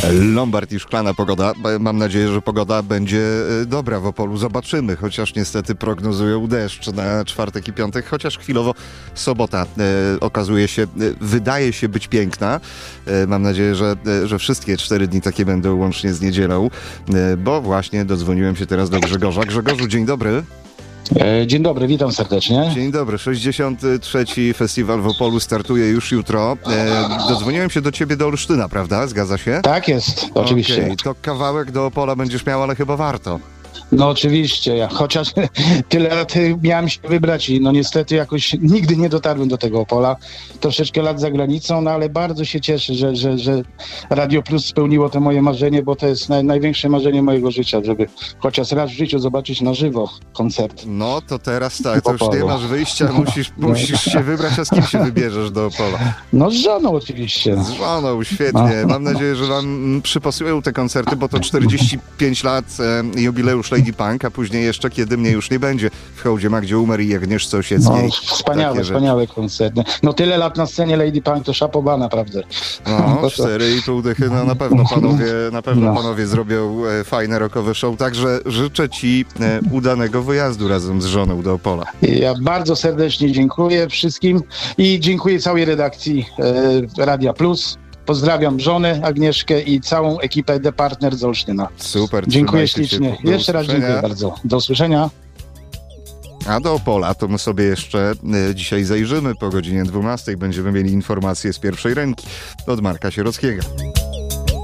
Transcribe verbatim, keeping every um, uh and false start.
Lombard i szklana pogoda. Mam nadzieję, że pogoda będzie dobra w Opolu. Zobaczymy, chociaż niestety prognozują deszcz na czwartek i piątek, chociaż chwilowo sobota e, okazuje się, e, wydaje się być piękna. E, mam nadzieję, że, e, że wszystkie cztery dni takie będą łącznie z niedzielą, e, bo właśnie dodzwoniłem się teraz do Grzegorza. Grzegorzu, dzień dobry. Dzień dobry, witam serdecznie. Dzień dobry. sześćdziesiąty trzeci Festiwal w Opolu startuje już jutro. E, dodzwoniłem się do ciebie do Olsztyna, prawda? Zgadza się? Tak jest, oczywiście. Okay, to kawałek do Opola będziesz miał, ale chyba warto. No oczywiście, ja chociaż tyle lat miałem się wybrać i no niestety jakoś nigdy nie dotarłem do tego Opola. Troszeczkę lat za granicą, no ale bardzo się cieszę, że, że, że Radio Plus spełniło to moje marzenie, bo to jest naj, największe marzenie mojego życia, żeby chociaż raz w życiu zobaczyć na żywo koncert. No to teraz tak, to już nie masz wyjścia, musisz, musisz się wybrać, a z kim się wybierzesz do Opola? No z żoną oczywiście. Z żoną, świetnie. Mam nadzieję, że wam przypasują te koncerty, bo to czterdzieści pięć lat e, jubileusz Lady Punk, a później jeszcze Kiedy mnie już nie będzie w hołdzie Magdzie Umer i Agnieszce Osieckiej. No, wspaniałe, wspaniałe koncerty. No tyle lat na scenie Lady Punk to szapoba naprawdę. No, cztery i pół dychy, no na pewno panowie, na pewno No. panowie zrobią e, fajne rockowe show, także życzę ci e, udanego wyjazdu razem z żoną do Opola. Ja bardzo serdecznie dziękuję wszystkim i dziękuję całej redakcji e, Radia Plus. Pozdrawiam żonę Agnieszkę i całą ekipę The Partner z Olsztyna. Super, Dziękuję trzymajcie się. ślicznie. Do Jeszcze raz usłyszenia. dziękuję bardzo. Do usłyszenia. A do Opola to my sobie jeszcze e, dzisiaj zajrzymy po godzinie dwunastej. Będziemy mieli informacje z pierwszej ręki od Marka Sierockiego.